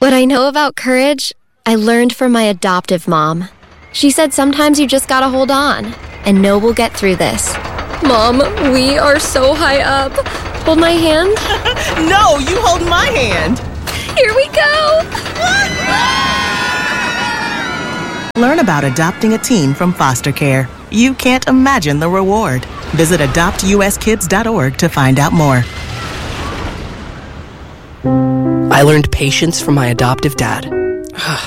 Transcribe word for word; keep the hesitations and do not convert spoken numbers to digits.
What I know about courage, I learned from my adoptive mom. She said sometimes you just gotta hold on and know we'll get through this. Mom, we are so high up. Hold my hand. No, you hold my hand. Here we go. Learn about adopting a teen from foster care. You can't imagine the reward. Visit adopt u s kids dot org to find out more. I learned patience from my adoptive dad.